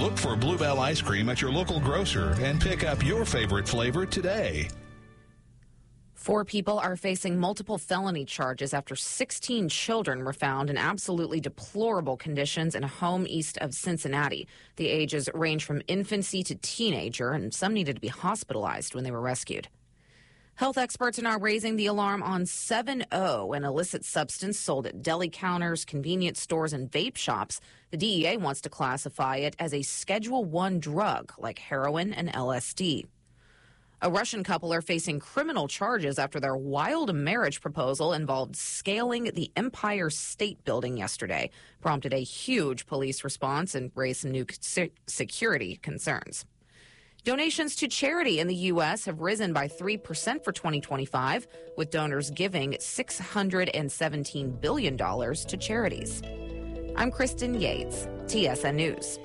Look for Bluebell ice cream at your local grocer and pick up your favorite flavor today. 4 people are facing multiple felony charges after 16 children were found in absolutely deplorable conditions in a home east of Cincinnati. The ages range from infancy to teenager, and some needed to be hospitalized when they were rescued. Health experts are now raising the alarm on 7-0, an illicit substance sold at deli counters, convenience stores, and vape shops. The DEA wants to classify it as a Schedule I drug like heroin and LSD. A Russian couple are facing criminal charges after their wild marriage proposal involved scaling the Empire State Building yesterday, prompted a huge police response and raised some new security concerns. Donations to charity in the U.S. have risen by 3% for 2025, with donors giving $617 billion to charities. I'm Kristen Yates, TSN News.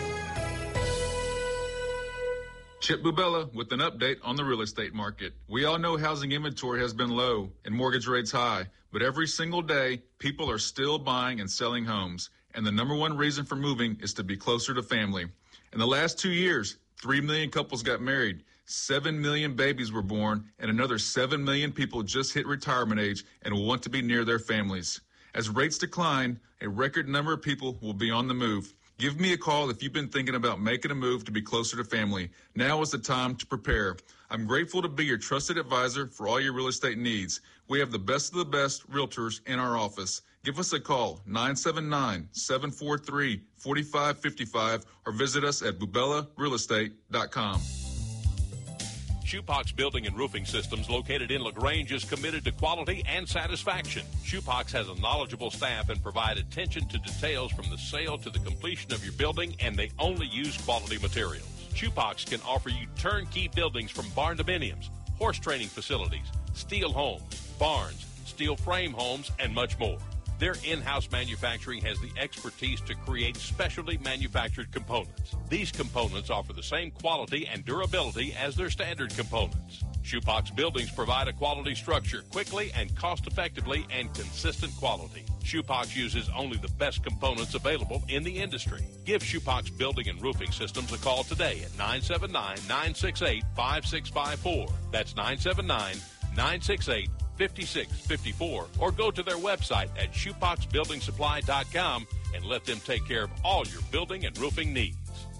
Chip Bubella with an update on the real estate market. We all know housing inventory has been low and mortgage rates high, but every single day, people are still buying and selling homes. And the number one reason for moving is to be closer to family. In the last 2 years, 3 million couples got married, 7 million babies were born, and another 7 million people just hit retirement age and will want to be near their families. As rates decline, a record number of people will be on the move. Give me a call if you've been thinking about making a move to be closer to family. Now is the time to prepare. I'm grateful to be your trusted advisor for all your real estate needs. We have the best of the best realtors in our office. Give us a call, 979-743-4555, or visit us at bubellarealestate.com. Shoepox Building and Roofing Systems, located in LaGrange, is committed to quality and satisfaction. Shoepox has a knowledgeable staff and provide attention to details from the sale to the completion of your building, and they only use quality materials. Shoepox can offer you turnkey buildings from barn dominiums, horse training facilities, steel homes, barns, steel frame homes, and much more. Their in-house manufacturing has the expertise to create specialty manufactured components. These components offer the same quality and durability as their standard components. Shoepox buildings provide a quality structure quickly and cost-effectively and consistent quality. Shoepox uses only the best components available in the industry. Give Shoepox Building and Roofing Systems a call today at 979-968-5654. That's 979-968-5654, or go to their website at shoepoxbuildingsupply.com and let them take care of all your building and roofing needs.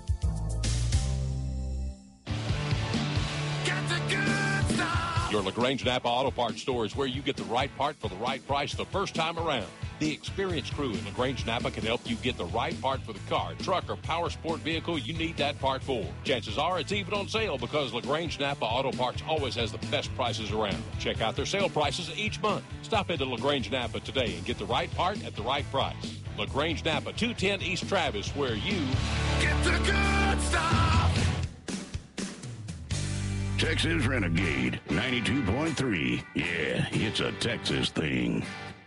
Get the good stuff. Your LaGrange Napa Auto Parts store is where you get the right part for the right price the first time around. The experienced crew in LaGrange Napa can help you get the right part for the car, truck, or power sport vehicle you need that part for. Chances are it's even on sale because LaGrange Napa Auto Parts always has the best prices around. Check out their sale prices each month. Stop into LaGrange Napa today and get the right part at the right price. LaGrange Napa, 210 East Travis, where you Get the good stuff. Texas Renegade 92.3. Yeah, it's a Texas thing.